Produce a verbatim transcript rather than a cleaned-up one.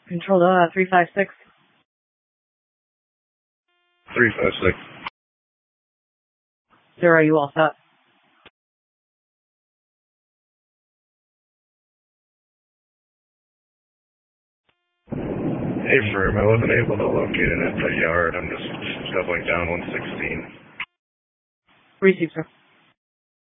Control uh, three five six. three five six. Zero, you all set? Hey, firm, I wasn't able to locate it at the yard. I'm just doubling down one sixteen. Receive, sir.